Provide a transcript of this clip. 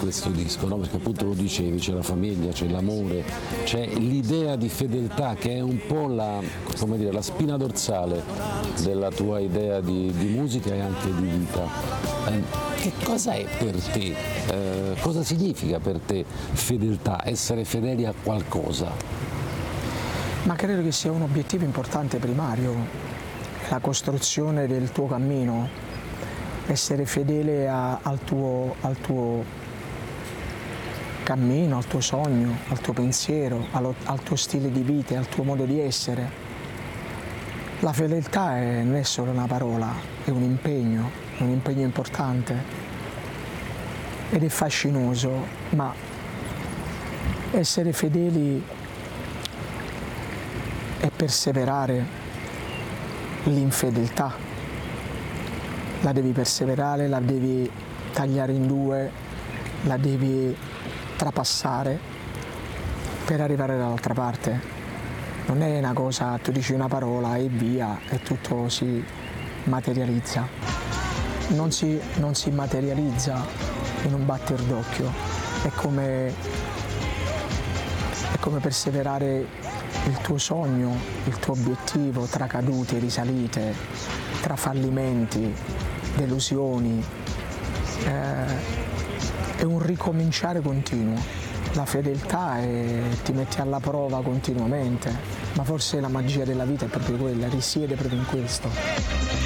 questo disco, no? Perché appunto lo dicevi, c'è la famiglia, c'è l'amore, c'è l'idea di fedeltà che è un po' la, come dire, la spina dorsale della tua idea di musica e anche di vita. Che cosa è per te? Cosa significa per te fedeltà, essere fedeli a qualcosa? Ma credo che sia un obiettivo importante primario, la costruzione del tuo cammino, essere fedele al tuo cammino, al tuo sogno, al tuo pensiero, al tuo stile di vita, al tuo modo di essere. La fedeltà non è solo una parola, è un impegno importante ed è fascinoso, ma essere fedeli e perseverare l'infedeltà. La devi perseverare, la devi tagliare in due, la devi trapassare per arrivare dall'altra parte. Non è una cosa, tu dici una parola e via e tutto si materializza. Non si materializza in un batter d'occhio. È come perseverare il tuo sogno, il tuo obiettivo tra cadute, risalite, tra fallimenti, delusioni. È un ricominciare continuo. La fedeltà ti mette alla prova continuamente, ma forse la magia della vita è proprio quella, risiede proprio in questo.